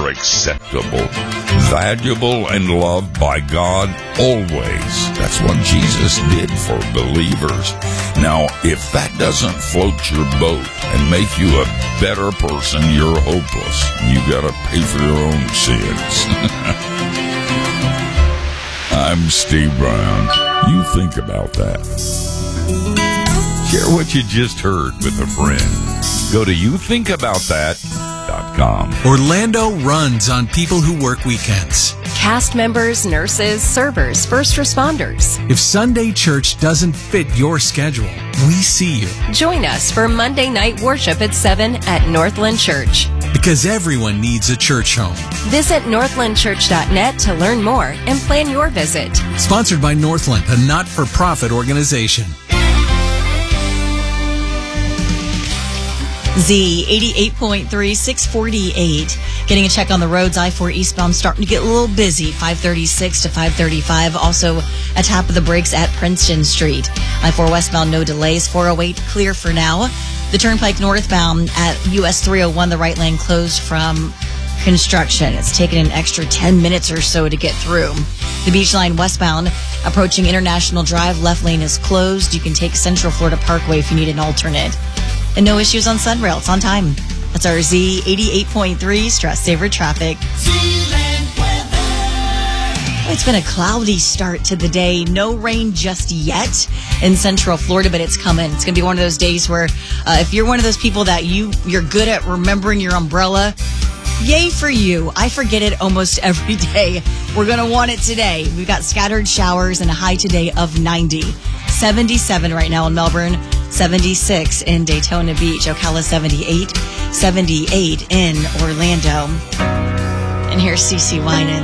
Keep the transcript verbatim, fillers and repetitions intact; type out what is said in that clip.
acceptable, valuable, and loved by God always. That's what Jesus did for believers. Now, if that doesn't float your boat and make you a better person, you're hopeless. You gotta pay for your own sins. I'm Steve Brown. You think about that. Share what you just heard with a friend. Go to you think about that dot com. Orlando runs on people who work weekends. Cast members, nurses, servers, first responders. If Sunday church doesn't fit your schedule, we see you. Join us for Monday night worship at seven at Northland Church. Because everyone needs a church home. Visit northland church dot net to learn more and plan your visit. Sponsored by Northland, a not-for-profit organization. Z eighty-eight point three, six forty-eight. Getting a check on the roads. I four eastbound starting to get a little busy. five thirty-six to five thirty-five. Also a tap of the brakes at Princeton Street. I four westbound, no delays. four oh eight clear for now. The Turnpike northbound at U S three oh one, the right lane closed from construction. It's taken an extra ten minutes or so to get through. The Beach Line westbound approaching International Drive, left lane is closed. You can take Central Florida Parkway if you need an alternate. And no issues on Sunrail. It's on time. That's our Z eighty-eight point three Stress Saver Traffic. It's been a cloudy start to the day. No rain just yet in Central Florida, but it's coming. It's going to be one of those days where uh, if you're one of those people that you, you're good at remembering your umbrella, yay for you. I forget it almost every day. We're going to want it today. We've got scattered showers and a high today of ninety. seventy-seven right now in Melbourne. seventy-six in Daytona Beach. Ocala seventy-eight. seventy-eight in Orlando. And here's CeCe Winans.